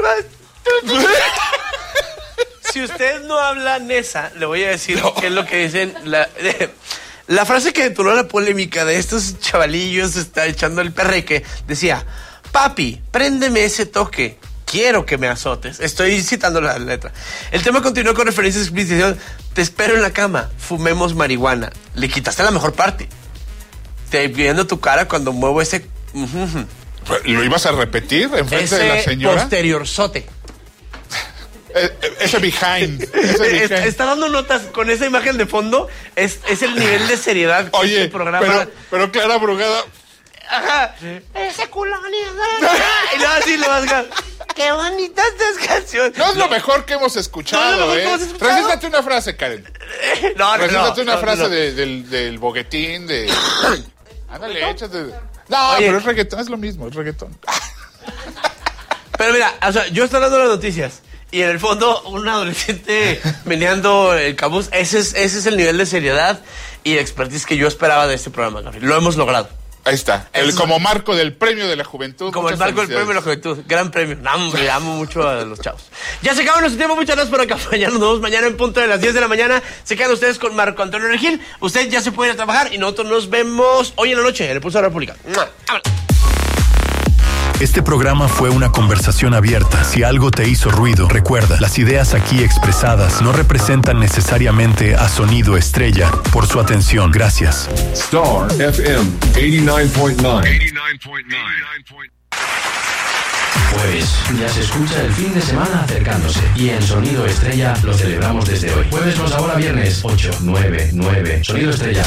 Si usted no habla nesa, le voy a decir qué es lo que dicen. La frase que detonó la polémica de estos chavalillos está echando el perreque decía: papi, préndeme ese toque, quiero que me azotes. Estoy citando la letra. El tema continuó con referencias explícitas. Te espero en la cama, fumemos marihuana. Le quitaste la mejor parte. Te viendo tu cara cuando muevo ese... ¿Lo ibas a repetir enfrente de la señora? Posteriorzote. Ese behind. Está dando notas con esa imagen de fondo. Es el nivel de seriedad que oye, este programa... pero Clara Brugada... Ajá. Ese culón. Y luego así lo vas a... Qué bonita esta canción. No es lo mejor que hemos escuchado, Recéntate una frase, Karen. Recéntate una frase del boguetín, de... Ándale, échate... No, oye, pero es reggaetón, es lo mismo, es reggaetón. Pero mira, o sea, yo estoy dando las noticias y en el fondo un adolescente meneando el cabuz. Ese es el nivel de seriedad y de expertise que yo esperaba de este programa, Gabriel. Lo hemos logrado. Ahí está, como marco del premio de la juventud. Como el marco del premio de la juventud, gran premio. No, hombre, amo mucho a los chavos. Ya se acabó nuestro tiempo, muchas gracias por acompañarnos. Nos vemos mañana en punto de las 10 de la mañana. Se quedan ustedes con Marco Antonio Regil. Usted ya se puede ir a trabajar y nosotros nos vemos hoy en la noche en el Pulso de la República. Este programa fue una conversación abierta. Si algo te hizo ruido, recuerda, las ideas aquí expresadas no representan necesariamente a Sonido Estrella. Por su atención, gracias. Star FM 89.9. Jueves, ya se escucha el fin de semana acercándose y en Sonido Estrella lo celebramos desde hoy. Jueves nos ahora viernes 8, 9, 9. Sonido Estrella.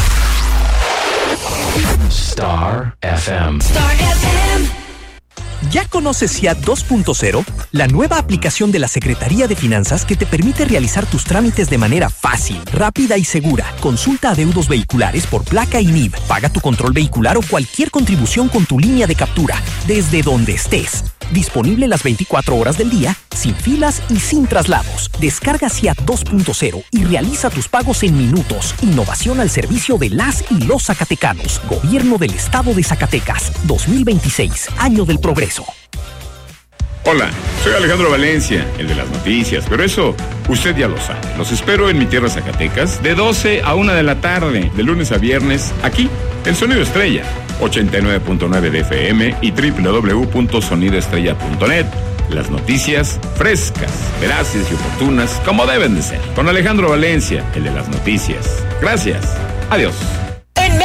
Star FM. Star FM. ¿Ya conoces SIAT 2.0? La nueva aplicación de la Secretaría de Finanzas que te permite realizar tus trámites de manera fácil, rápida y segura. Consulta adeudos vehiculares por placa y NIV. Paga tu control vehicular o cualquier contribución con tu línea de captura, desde donde estés. Disponible las 24 horas del día, sin filas y sin traslados. Descarga SIAT 2.0 y realiza tus pagos en minutos. Innovación al servicio de las y los zacatecanos. Gobierno del Estado de Zacatecas. 2026, año del progreso. Hola, soy Alejandro Valencia, el de las noticias, pero eso usted ya lo sabe. Los espero en mi tierra Zacatecas de 12 a 1 de la tarde, de lunes a viernes, aquí, en Sonido Estrella, 89.9 de FM y www.sonidoestrella.net. Las noticias frescas, veraces y oportunas, como deben de ser. Con Alejandro Valencia, el de las noticias. Gracias. Adiós.